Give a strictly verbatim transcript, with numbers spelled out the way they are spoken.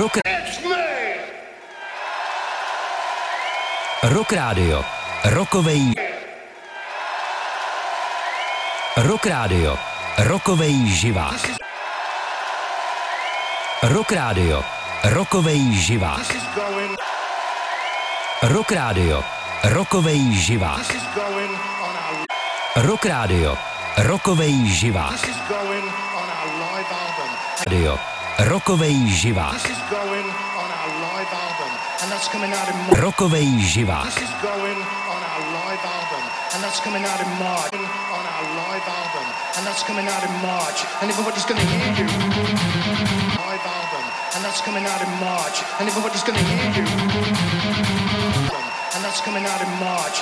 Rock... Rock Radio. Rokovej... Rock Radio. Rokovej živák. Rock Radio. Rokovej živák. Rock Radio. Rokovej živák. Rock Radio. Rokovej živák. Radio. Rokovej živák. Rokovej živák. And that's coming out in March on our live album, and that's coming out in March, and everybody's gonna hear you. Live album, and that's coming out in March, and everybody's gonna hear you. And that's coming out in March.